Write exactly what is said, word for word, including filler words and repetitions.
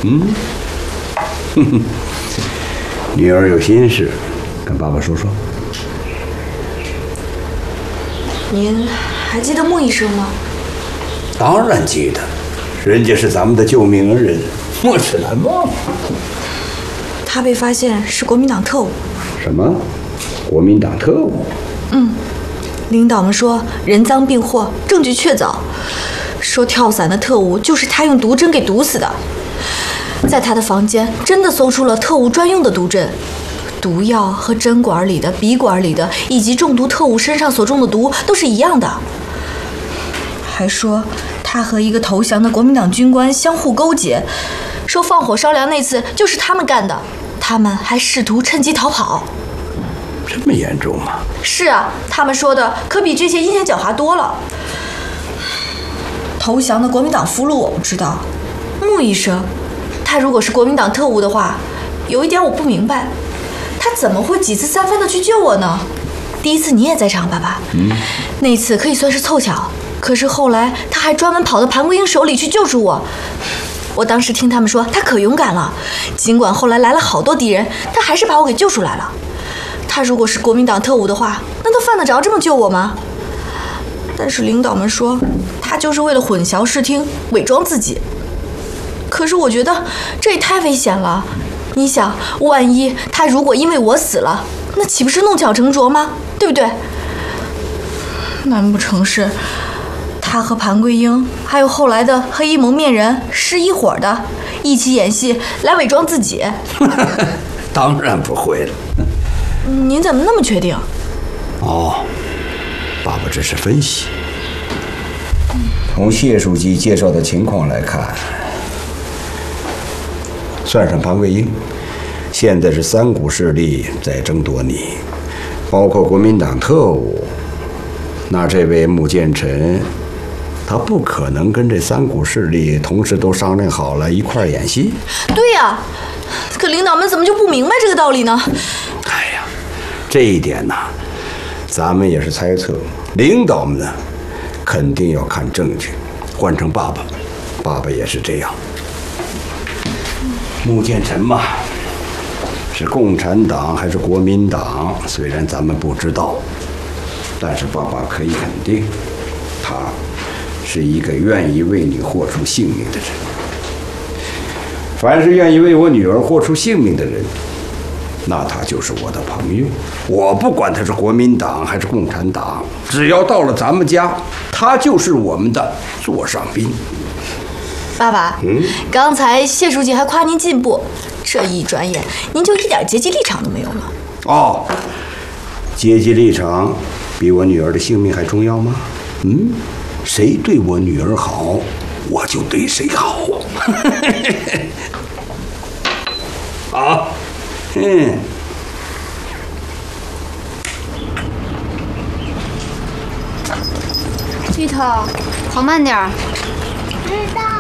嗯，哼哼，女儿有心事，跟爸爸说说。 您还记得穆医生吗？ 当然记得，人家是咱们的救命恩人，莫齿难忘。 他被发现是国民党特务。 什么？国民党特务？ 嗯，领导们说人赃并获，证据确凿，说跳伞的特务就是他用毒针给毒死的。在他的房间真的搜出了特务专用的毒针，毒药和针管里的、笔管里的，以及中毒特务身上所中的毒都是一样的。还说他和一个投降的国民党军官相互勾结，说放火烧粮那次就是他们干的，他们还试图趁机逃跑。 这么严重吗？ 是啊，他们说的可比这些阴险狡猾多了。投降的国民党俘虏我不知道，穆医生，他如果是国民党特务的话，有一点我不明白，他怎么会几次三番的去救我呢？第一次你也在场，爸爸。嗯，那次可以算是凑巧，可是后来他还专门跑到潘桂英手里去救助我。我当时听他们说他可勇敢了，尽管后来来了好多敌人，他还是把我给救出来了。他如果是国民党特务的话，那他犯得着这么救我吗？但是领导们说他就是为了混淆视听，伪装自己。可是我觉得这也太危险了，你想，万一他如果因为我死了，那岂不是弄巧成拙吗？对不对？难不成是他和潘桂英还有后来的黑衣蒙面人是一伙的，一起演戏来伪装自己？ 当然不会了。 您怎么那么确定？ 哦，爸爸只是分析。从谢书记介绍的情况来看，算上潘桂英，现在是三股势力在争夺你，包括国民党特务。那这位穆建臣，他不可能跟这三股势力同时都商量好了一块演戏。 对呀，可领导们怎么就不明白这个道理呢？ 哎呀，这一点呢，咱们也是猜测，领导们呢肯定要看证据。换成爸爸，爸爸也是这样。穆建臣嘛，是共产党还是国民党，虽然咱们不知道，但是爸爸可以肯定，他是一个愿意为你豁出性命的人。凡是愿意为我女儿豁出性命的人，那他就是我的朋友。我不管他是国民党还是共产党，只要到了咱们家，他就是我们的座上宾。 爸爸，嗯，刚才谢书记还夸您进步，这一转眼您就一点阶级立场都没有了。 哦，阶级立场比我女儿的性命还重要吗？嗯，谁对我女儿好，我就对谁好。好，嗯。 芋头，跑慢点儿。 知道。